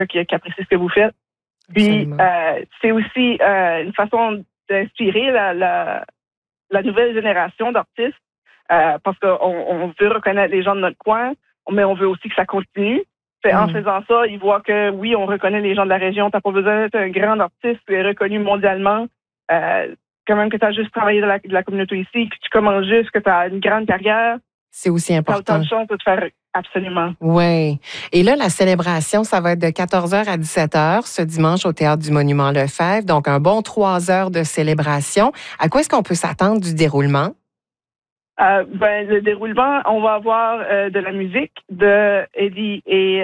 qui apprécie ce que vous faites. Puis, c'est aussi une façon d'inspirer la nouvelle génération d'artistes parce qu'on veut reconnaître les gens de notre coin, mais on veut aussi que ça continue. En faisant ça, ils voient que oui, on reconnaît les gens de la région. Tu n'as pas besoin d'être un grand artiste qui est reconnu mondialement. Quand même que tu as juste travaillé de la communauté ici, que tu commences juste, que tu as une grande carrière. C'est aussi important. Tu as autant de chance de te faire absolument. Oui. Et là, la célébration, ça va être de 14h à 17h ce dimanche au Théâtre du Monument-Lefebvre. Donc, un bon 3 heures de célébration. À quoi est-ce qu'on peut s'attendre du déroulement? Le déroulement, on va avoir de la musique de Eddie et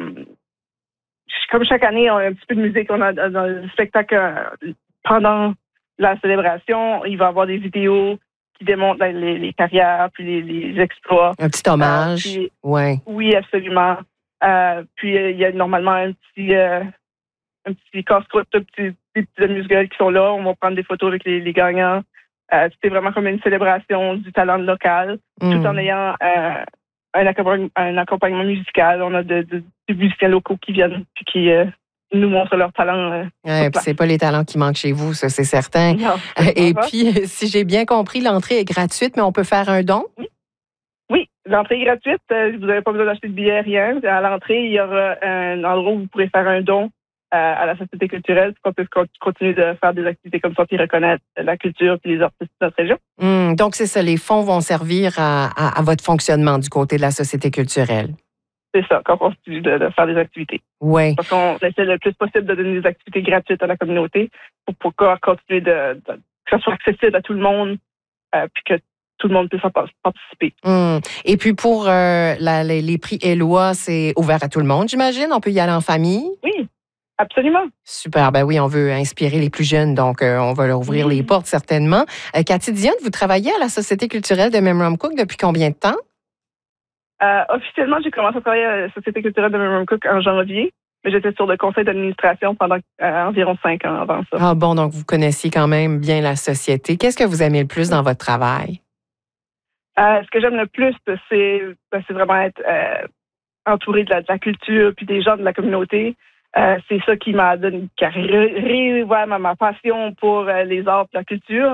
comme chaque année, on a un petit peu de musique. On a dans le spectacle pendant la célébration, il va y avoir des vidéos qui démontrent les carrières puis les exploits. Un petit hommage. Oui, absolument. Puis il y a normalement un petit casse-croûte, des petits amuse-gueules qui sont là. On va prendre des photos avec les gagnants. C'est vraiment comme une célébration du talent local, tout en ayant un accompagnement musical. On a des musiciens locaux qui viennent puis qui nous montrent leur talent. C'est pas les talents qui manquent chez vous, ça, c'est certain. Non, et puis, si j'ai bien compris, l'entrée est gratuite, mais on peut faire un don? Oui, l'entrée est gratuite. Vous n'avez pas besoin d'acheter de billets, rien. À l'entrée, il y aura un endroit où vous pourrez faire un don à la Société culturelle pour qu'on puisse continuer de faire des activités comme ça puis reconnaître la culture et les artistes de notre région. Donc, c'est ça, les fonds vont servir à votre fonctionnement du côté de la Société culturelle. C'est ça, qu'on continue de faire des activités. Oui. Parce qu'on essaie le plus possible de donner des activités gratuites à la communauté pour continuer que ça soit accessible à tout le monde puis que tout le monde puisse participer. Et puis pour les prix Éloi, c'est ouvert à tout le monde, j'imagine? On peut y aller en famille? Oui. Absolument. Super. Ben oui, on veut inspirer les plus jeunes, donc on va leur ouvrir les portes certainement. Cathy Dionne, vous travaillez à la Société culturelle de Memramcook depuis combien de temps? Officiellement, j'ai commencé à travailler à la Société culturelle de Memramcook en janvier, mais j'étais sur le conseil d'administration pendant environ 5 ans avant ça. Ah bon, donc vous connaissiez quand même bien la société. Qu'est-ce que vous aimez le plus dans votre travail? Ce que j'aime le plus, c'est vraiment être entouré de la culture puis des gens de la communauté. C'est ça qui m'a donné, qui a réouvert ma passion pour les arts et la culture.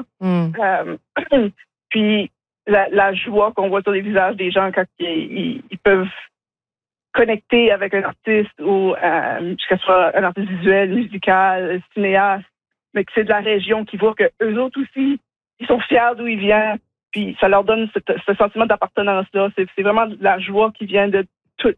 Puis la joie qu'on voit sur les visages des gens quand ils peuvent connecter avec un artiste ou que ce soit un artiste visuel, musical, cinéaste, mais que c'est de la région qui voit que eux autres aussi, ils sont fiers d'où ils viennent. Puis ça leur donne ce sentiment d'appartenance-là. C'est vraiment de la joie qui vient de tout.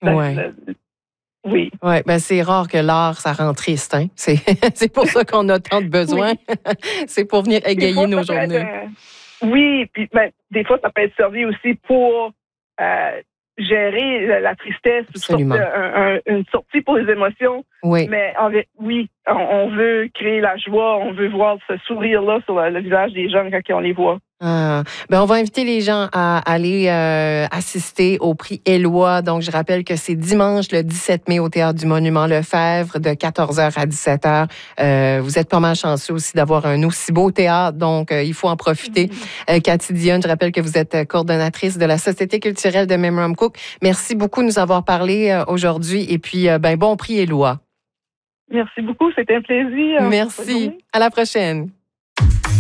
Oui. Oui, ben c'est rare que l'art, ça rend triste. Hein? C'est pour ça qu'on a tant de besoins. C'est pour venir égayer nos journées. Oui, puis des fois, ça peut être servi aussi pour gérer la tristesse, une sortie pour les émotions. Oui. Mais on veut créer la joie, on veut voir ce sourire-là sur le visage des gens quand on les voit. Ben on va inviter les gens à aller assister au prix Éloi. Donc, je rappelle que c'est dimanche, le 17 mai, au Théâtre du Monument-Lefebvre, de 14h à 17h. Vous êtes pas mal chanceux aussi d'avoir un aussi beau théâtre, donc il faut en profiter. Cathy Dionne, je rappelle que vous êtes coordonnatrice de la Société culturelle de Memramcook. Merci beaucoup de nous avoir parlé aujourd'hui. Et puis, bon prix Éloi. Merci beaucoup, c'était un plaisir. Merci. À la prochaine.